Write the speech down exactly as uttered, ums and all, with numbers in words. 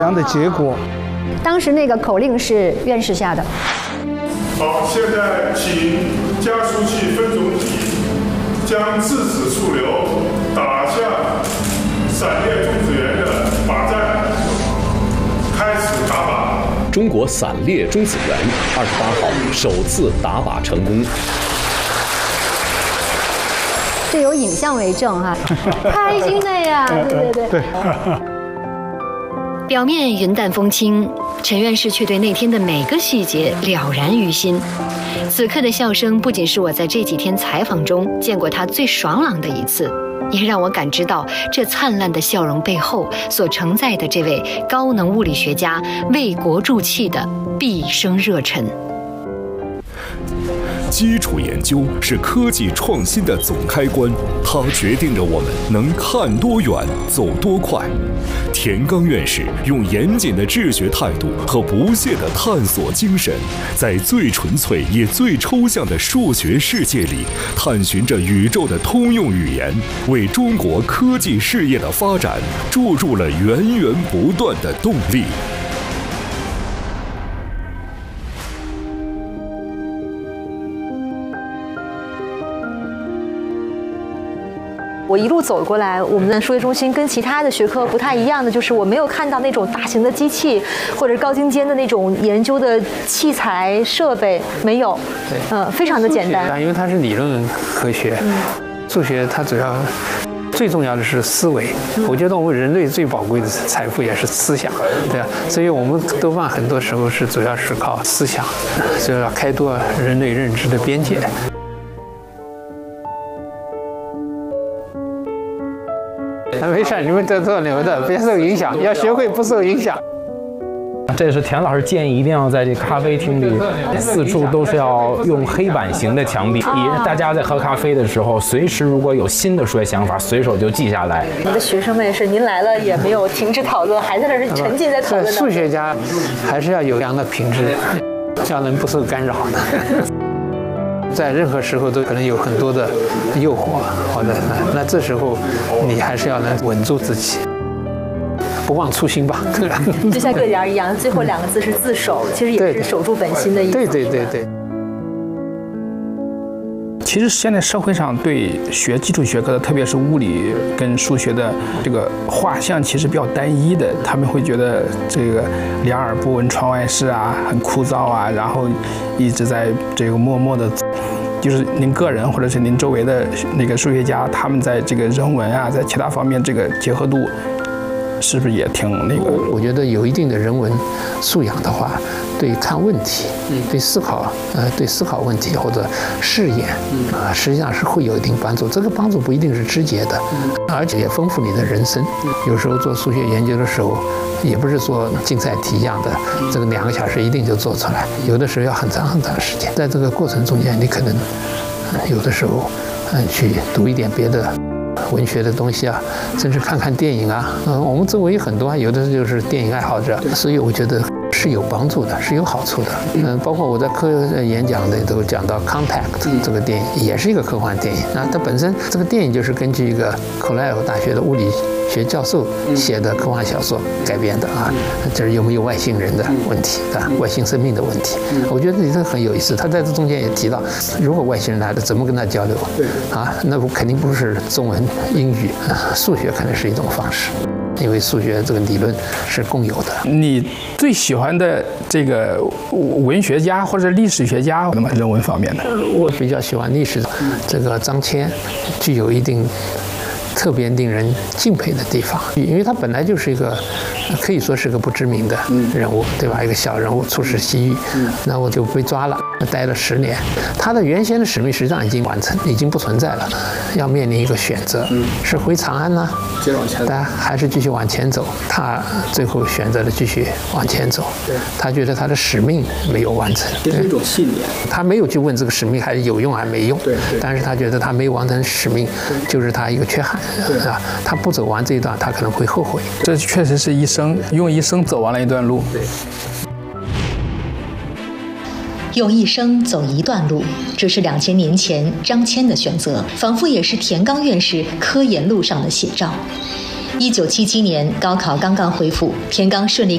这样的结果。 当时那个口令是院士下的。 好，现在请加速器分总体将质子束流打向闪裂中子源的靶站，开始打靶。 中国散裂中子源二十八号首次打靶成功。 这有影像为证哈，开心的呀，对对对。 对。 表面云淡风轻，陈院士却对那天的每个细节了然于心。此刻的笑声不仅是我在这几天采访中见过他最爽朗的一次，也让我感知到这灿烂的笑容背后所承载的这位高能物理学家为国助气的毕生热忱。 基础研究是科技创新的总开关，它决定着我们能看多远、走多快。田刚院士用严谨的治学态度和不懈的探索精神，在最纯粹也最抽象的数学世界里，探寻着宇宙的通用语言，为中国科技事业的发展注入了源源不断的动力。 我一路走过来，我们的数学中心跟其他的学科不太一样的，就是我没有看到那种大型的机器或者高精尖的那种研究的器材设备，没有。 对， 嗯、呃，非常的简单。 因为它是理论科学，嗯、数学它主要最重要的是思维。嗯、我觉得我们人类最宝贵的财富也是思想，对吧？所以我们多半很多时候是主要是靠思想，就要开拓人类认知的边界。没事，你们都做你们的，别受影响，要学会不受影响。 这是田老师建议，一定要在这咖啡厅里四处都是要用黑板型的墙壁，以大家在喝咖啡的时候，随时如果有新的数学想法，随手就记下来。 你的学生们也是，您来了也没有停止讨论，还在那儿沉浸在讨论。 数学家还是要有良的品质，叫人不受干扰的。在任何时候都可能有很多的诱惑，或者那这时候你还是要能稳住自己，不忘初心吧。 就像个点一样，最后两个字是自守，其实也是守住本心的意思。 对对对对。 其实现在社会上对学基础学科的，特别是物理跟数学的这个画像，其实比较单一的。他们会觉得这个两耳不闻窗外事啊，很枯燥啊，然后一直在这个默默的。就是您个人或者是您周围的那个数学家，他们在这个人文啊，在其他方面这个结合度，是不是也挺那个？ 我觉得有一定的人文素养的话，对看问题、对思考，呃，对思考问题或者试验，啊、呃，实际上是会有一定帮助。这个帮助不一定是直接的，而且也丰富你的人生。有时候做数学研究的时候，也不是说竞赛题一样的，这个两个小时一定就做出来，有的时候要很长很长时间。在这个过程中间，你可能、呃、有的时候，嗯、呃，去读一点别的文学的东西啊，甚至看看电影啊，嗯、呃，我们周围很多啊，有的就是电影爱好者，所以我觉得是有帮助的，是有好处的。嗯、呃，包括我在科演讲里都讲到《Contact》这个电影，也是一个科幻电影。那它本身这个电影就是根据一个克莱尔大学的物理学教授写的科幻小说改编的啊，这是有没有外星人的问题啊，外星生命的问题。我觉得这个很有意思。他在这中间也提到，如果外星人来了，怎么跟他交流？啊，那不肯定不是中文、英语，啊、数学可能是一种方式。因为数学这个理论是共有的。 你最喜欢的这个文学家或者历史学家，那么人文方面的？ 我比较喜欢历史，这个张骞具有一定特别令人敬佩的地方，因为他本来就是一个可以说是个不知名的人物，对吧？一个小人物出使西域，然后就被抓了，待了十年。他的原先的使命实际上已经完成，已经不存在了，要面临一个选择：是回长安呢，但还是继续往前走？他最后选择了继续往前走。他觉得他的使命没有完成， 这是一种信念。 他没有去问这个使命还是有用还没用，但是他觉得他没有完成使命，就是他一个缺憾。啊，他不走完这一段，他可能会后悔。 这确实是一生用一生走完了一段路。 用一生走一段路，这是两千年前张骞的选择，仿佛也是田刚院士科研路上的写照。一九七七年高考刚刚恢复，田刚顺利